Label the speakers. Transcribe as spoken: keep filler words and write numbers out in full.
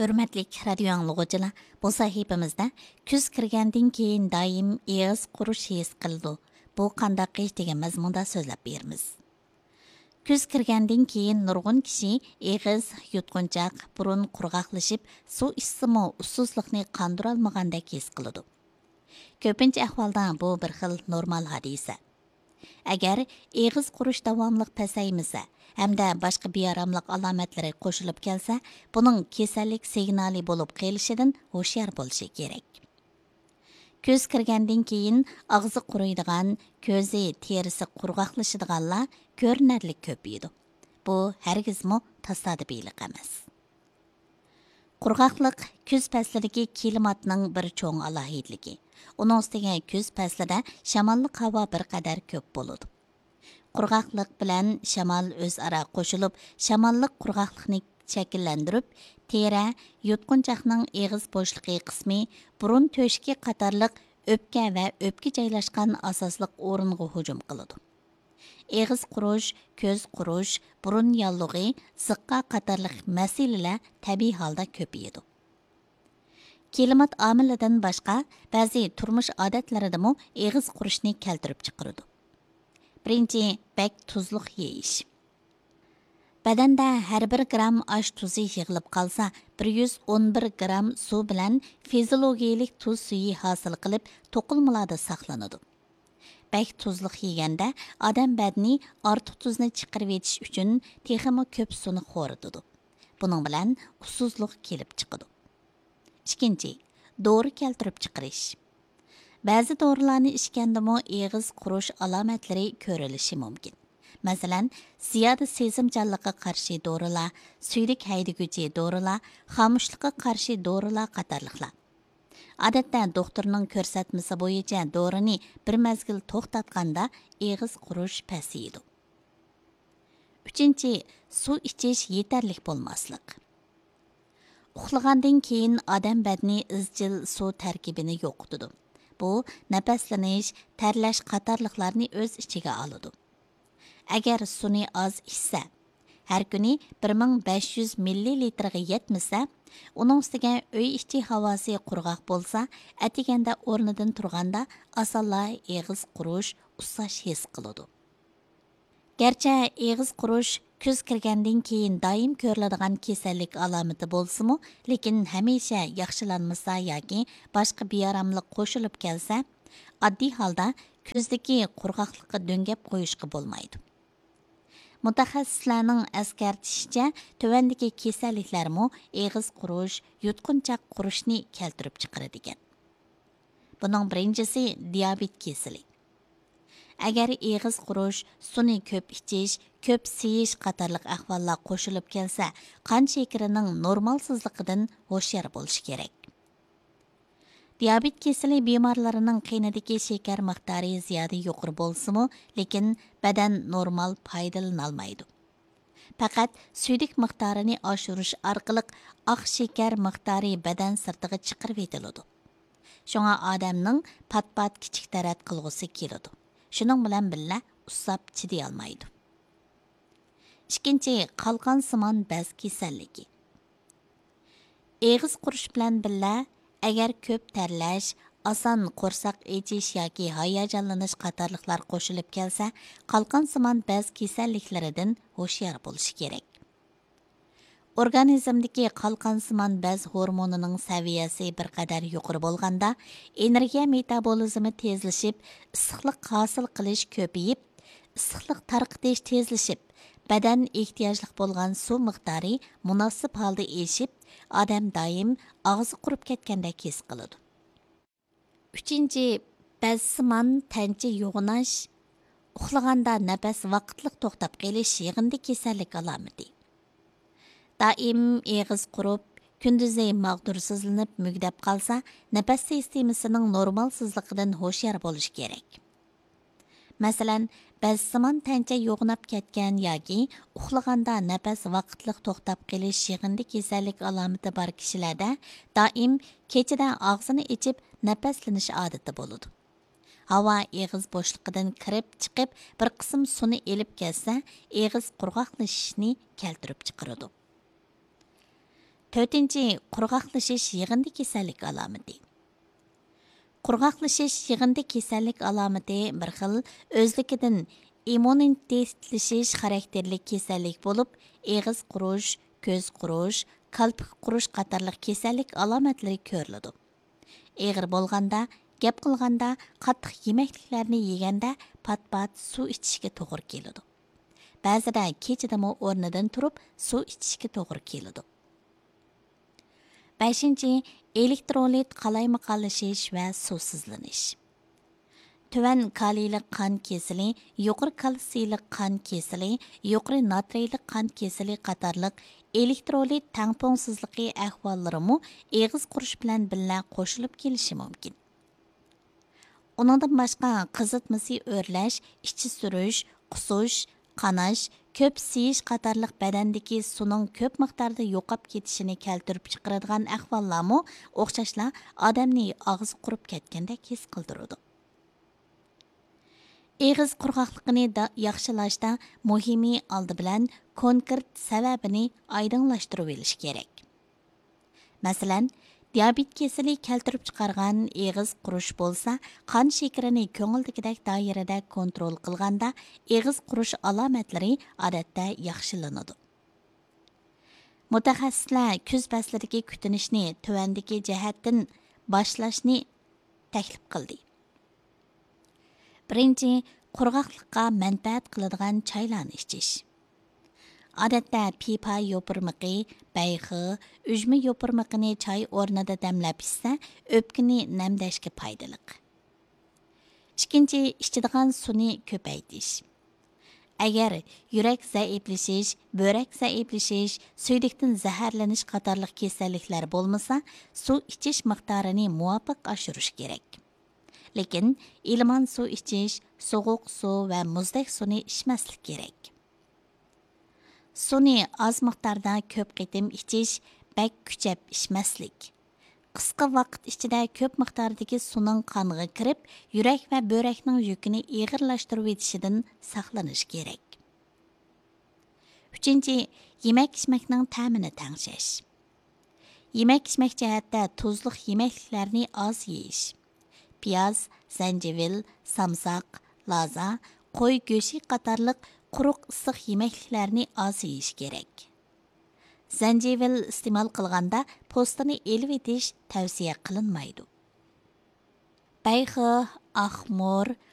Speaker 1: Hürmetlik radio anlıqıcılar, bu sahibimizdə küz kirgəndən keyin daim ağız quruş his qıldı. Bu qandaq iş degan mazmunda so'zlab beramiz. Küz kirgəndən keyin nurg'un kishi ağız yutqunchaq, burun qurg'aqlashib, suv ichsimi ussuzlikni qandira olmagandek his qiladi. Ko'pincha ahvolda bu bir xil normal hodisa. Agar ağız qurush davomli pasaymasa, hamda boshqa bearamlik alomatlari qo'shilib kelsa, buning kasallik signali bo'lib qolishidan hushyor bo'lishi kerak. Ko'z kirgandan keyin og'zi quriydigan, ko'zi, terisi qurg'oqlashadiganlar ko'rinarli ko'paydi. Bu hargizmi tasodifiylik emas. Qurg'oqlik kuz faslidagi klimatning bir cho'ng alohidligi. Uning ustiga kuz faslida shamolli havo bir qadar ko'p bo'ladi. Qurg'oqlik bilan shamol o'zaro qo'shilib, shamollik qurg'oqlikni shakllantirib, teri, yutqunchoqning eg'iz bo'shliqi qismi, burun to'shki qatorliq o'pka va o'pka joylashgan asosliq o'ringa hujum qiladi. Eg'iz qurish, ko'z qurish, burun yallig'i, ziqqa qatorliq masalalar tabiiy holda ko'payadi. Klimat omilidan boshqa ba'zi turmush odatlaridami eg'iz qurishni keltirib chiqaradi. Birinchi, bak tuzliq yeyish. Badanda har bir gram osh tuzi yig'ilib qolsa, bir yuz o'n bir gram suv bilan fiziologiyalik tuz suyi hosil qilib, to'qilmalarda saqlanadi. Bak tuzliq yeganda odam badani ortiq tuzni chiqarib etish uchun texmi ko'p suvni xo'ritadi. Buning bilan ussuzlik kelib chiqadi. Ikkinchi, dori keltirib chiqarish. Ba'zi dorilarni ichgandami eg'iz qurish alomatlari ko'rilishi mumkin. Masalan, ziyoda sezimchanlikqa qarshi dorilar, suydik haydaguvchi dorilar, xomushlikqa qarshi dorilar qatorliqlar. Odatda doktorning ko'rsatmasi bo'yicha dorini bir mazgil to'xtatganda eg'iz qurish pasayadi. Uchinchi, suv ichish yetarli bo'lmaslik. Uxlagandan keyin odam badani izchil suv tarkibini yo'qotadi. Bu nafaslanish, terlash qatorliqlarni o'z ichiga oladi. Agar suvni oz ichsa, har kuni bir ming besh yuz millilitrga yetmasa, uning ustiga uy ichi havosi qurg'oq bo'lsa, atiganda o'rnidan turganda asalla eg'iz qurish, ussash his qiladi. Gerçi eg'iz qurish kuz kirgandan keyin doim ko'riladigan kasallik alomati bo'lsa-mu, lekin hamisha yaxshilanmasa yoki boshqa bearamlik qo'shilib kelsa, oddiy holda kuzdagi qurg'oqlikqa do'ngab qo'yishga bo'lmaydi. Mutaxassislarning eskartishicha, tuvandagi kasalliklarmi eg'iz qurish, yutqunchoq qurishni keltirib chiqaradigan. Buning birinchisi diabet kasali. Agar eg'iz qurish, suvni ko'p ichish, ko'p seyish qatorliq ahvollar qo'shilib kelsa, qon shakarining normalsizligidan hushyor bo'lish kerak. Diabet kasali bemorlarining qinidagi shakar miqdori ziyoda yuqori bo'lsa-mu, lekin badan normal foydalanolmaydi. Faqat suydik miqdorini oshirish orqali oq shakar miqdori badan sirtiga chiqarib etiladi. Shunga odamning pat-pat kichik tarat qilg'usi keladi. Shuning bilan birga ussab chiday olmaydi. Ikkinchi, qalqon simon baz kasalligi. Eg'iz qurish bilan birga agar ko'p terlash, oson qo'rsoq echish yoki hayajonlanish qatorliqlar qo'shilib kelsa, qalqon simon baz kasalliklaridan hushyor bo'lish kerak. Organizmdagi qalqon simon baz hormonining saviyasi bir qadar yuqori bo'lganda, energiya metabolizmi tezlashib, issiqlik hosil qilish ko'payib, issiqlik tarqitish tezlashib, badan ehtiyojli bo'lgan suv miqdori munosib holda eshib, odam doim og'zi qurib ketgandek his qiladi. Uchinchi, bazsimon tancha yo'g'inash, uxlaganda nafas vaqtliq to'xtab qolish yig'indi kasallik alomati. Daim eg'iz qurib, kunduzi mag'dursizlanib mugdab qolsa, nafas sistemasining normalsizligidan hushyor bo'lish kerak. Masalan, bazsimon tancha yo'g'inab ketgan yoki uxlaganda nafas vaqtliq to'xtab qolish yig'indi kasallik alomati bor kishilarda doim kechada og'zini ichib nafaslanish odati bo'ladi. Havo eg'iz bo'shligidan kirib chiqib, bir qism suvni elib kelsa, eg'iz qurg'oqlashishni keltirib chiqaradi. to'rtinchi qurg'oqlashish yig'indi kasallik alomati. Qurg'oqlashish yig'indi kasallik alomati bir xil o'zligidan immunitetlashish xarakterlik kasallik bo'lib, eg'iz qurish, ko'z qurish, qalpik qurish qatorliq kasallik alomatlari ko'riladi. Eg'ir bo'lganda, gap qilganda, qattiq yemekliklarni yeganda pat-pat suv ichishga to'g'ri keladi. Ba'zida kechadami o'rnidan turib suv ichishga to'g'ri keladi. beshinchi elektrolit qalaymiqallashish va suvsizlanish. Tuvan kaliylik qon kesili, yuqori kalsiylik qon kesili, yuqori natriylik qon kesili qatorliq elektrolit tangpongsizligi ahvollarimi eg'iz qurish bilan birga qo'shilib kelishi mumkin. Uningdan boshqa qizitmasi o'rlash, ichi surish, qusish, qanash, ko'p siyish qatorliq badandagi suvning ko'p miqdorda yo'qab ketishini keltirib chiqaradigan ahvollarmi o'xshashla odamni og'zi qurib ketgandek his qildiradi. Eg'iz qurg'oqligini yaxshilashda muhimi oldi bilan konkret sababini oydinlashtirib olish kerak. Masalan, diabet kasali keltirib chiqargan eg'iz qurish bo'lsa, qon shakarini ko'ngildagidek doirada kontrol qilganda eg'iz qurish alomatlari odatda yaxshilanadi. Mutaxassislar kuz faslidagi kutinishni tuvandagi jihatdan boshlashni taklif qildi. Birinchi, qurg'oqlikqa manfaat qiladigan choylarni ichish. Odatda pipa yopirmiqi, bayxi, ujma yopirmiqini choy o'rnida damlab ichsa, o'pkani namlashga foydali. Ikkinchi, ichadigan suvni ko'paytirish. Agar yurak zaiflashish, böbrek zaiflashish, suydiqdan zaharlanish qatorliq kasalliklar bo'lmasa, suv ichish miqdorini muvofiq oshirish kerak. Lekin ilmon suv ichish, sovuq suv va muzdek suvni ichmaslik kerak. Suvni oz miqdorda ko'p qitim ichish, bak kuchab ichmaslik. Qisqa vaqt ichida ko'p miqdordagi suvning qonga kirib, yurak va böbrekning yukini ig'irlashtirib etishidan saqlanish kerak. Uchinchi, yemek-ichmakning ta'mini tangshash. Yemek-ichmak jihatda tuzliq yemekliklarni oz yeyish. Piyoz, zanjivil, samsaq, laza, qo'y go'shi qatorliq quruq issiq yemekliklarni oz yeyish kerak. Zanjivil iste'mol qilganda postini elib etish tavsiya qilinmaydi. Bayxi, axmur,